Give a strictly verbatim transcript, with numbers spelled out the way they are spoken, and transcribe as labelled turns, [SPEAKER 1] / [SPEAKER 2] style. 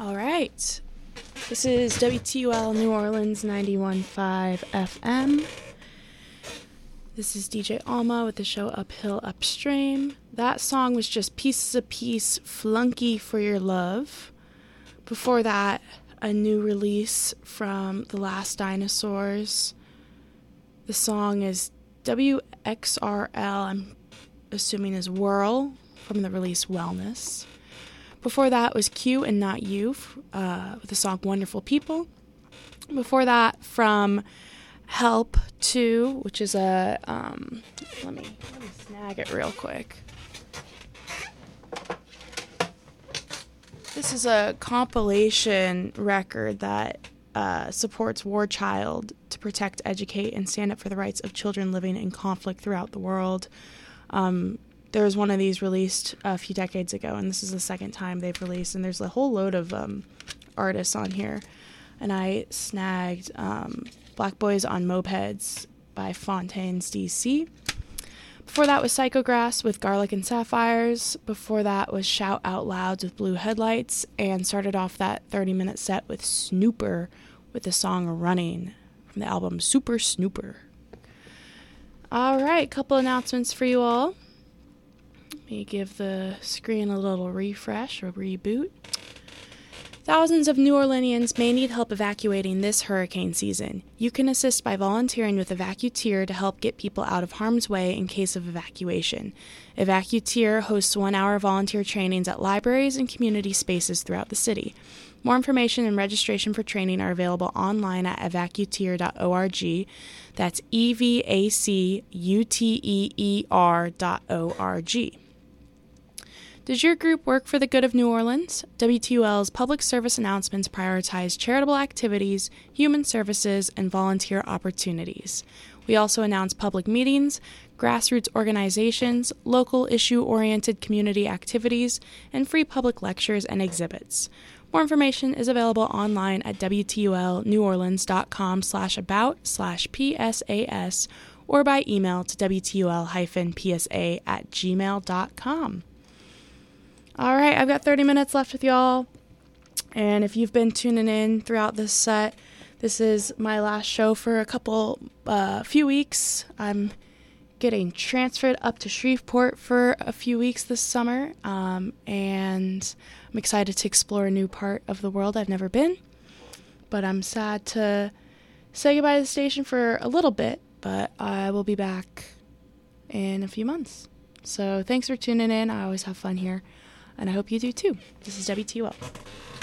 [SPEAKER 1] All right. This is W T U L New Orleans ninety-one point five F M. This is D J Alma with the show Uphill Upstream. That song was just Pieces of Peace, Flunky for Your Love. Before that, a new release from The Last Dinosaurs. The song is W X R L, I'm assuming is Whirl, from the release Wellness. Before that was Q and Not You uh, with the song Wonderful People. Before that, from Help two, which is a, um, let me, let me snag it real quick. This is a compilation record that uh, supports War Child to protect, educate, and stand up for the rights of children living in conflict throughout the world. Um, there was one of these released a few decades ago, and this is the second time they've released, and there's a whole load of um, artists on here. And I snagged um, Black Boys on Mopeds by Fontaines D C. Before that was Psychograss with Garlic and Sapphires. Before that was Shout Out Louds with Blue Headlights. And started off that thirty-minute set with Snooper with the song Running from the album Super Snooper. All right, couple announcements for you all. Let me give the screen a little refresh or reboot. Thousands of New Orleanians may need help evacuating this hurricane season. You can assist by volunteering with Evacuteer to help get people out of harm's way in case of evacuation. Evacuteer hosts one-hour volunteer trainings at libraries and community spaces throughout the city. More information and registration for training are available online at evacuteer dot org. That's E V A C U T E E R dot O R G. Does your group work for the good of New Orleans? W T U L's public service announcements prioritize charitable activities, human services, and volunteer opportunities. We also announce public meetings, grassroots organizations, local issue-oriented community activities, and free public lectures and exhibits. More information is available online at W T U L New Orleans dot com slash about slash P S A S or by email to W T U L P S A at gmail dot com. All right, I've got thirty minutes left with y'all, and if you've been tuning in throughout this set, this is my last show for a couple, uh, few weeks. I'm getting transferred up to Shreveport for a few weeks this summer, um, and I'm excited to explore a new part of the world I've never been, but I'm sad to say goodbye to the station for a little bit, but I will be back in a few months. So thanks for tuning in. I always have fun here. And I hope you do too. This is W T U L.